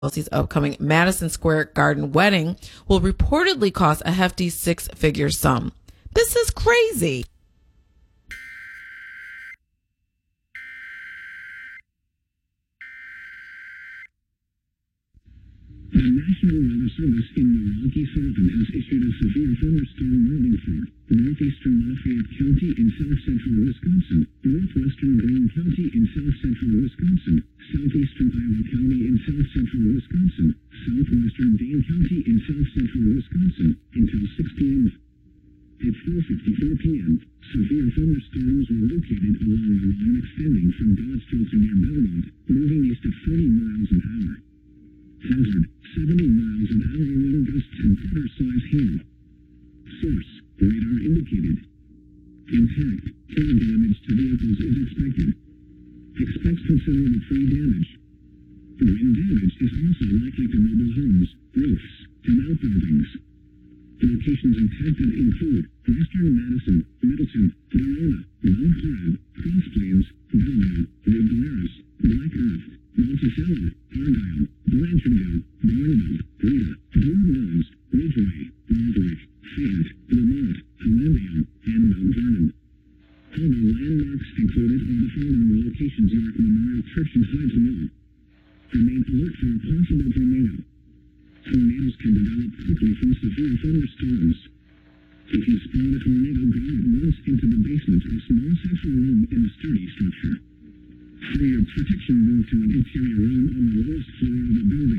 Pelosi's upcoming Madison Square Garden wedding will reportedly cost a hefty six-figure sum. This is crazy. The National Weather Service in Milwaukee, Sullivan has issued a severe thunderstorm warning for northeastern Lafayette County in south-central Wisconsin, northwestern Greene County in south-central Wisconsin, southeastern Iowa County in south-central Wisconsin, southwestern Dane County in south-central Wisconsin, until 6 p.m. At 4:54 p.m., severe thunderstorms were located along the line extending from Dodgeville to near Belmont, moving east at 40 miles an hour. Hazard, 70 miles an hour wind gusts and quarter-size hail. Source, radar indicated. Impact, hail damage to vehicles is expected. Expects considerable tree damage. Wind damage is also likely to mobile homes, roofs, and outbuildings. Locations impacted include western Madison, Middleton, Verona, Mount Horeb, Cross Plains, Bellevue, New Glarus, Black Earth, Monticello, Argyle, Blanchardville, Barneville, Rita, Blue Mills, Ridgeway, Waldwick, Fayette, Lamont, Hallandale, and Mount Vernon. Other landmarks included are the following locations: York Memorial Church and Hides Mill. Remain alert for a possible tornado. Tornadoes can develop quickly from severe thunderstorms. If you spot a tornado, go at once into the basement or small central room in a sturdy structure. For your protection, move to an interior room on the lowest floor of the building.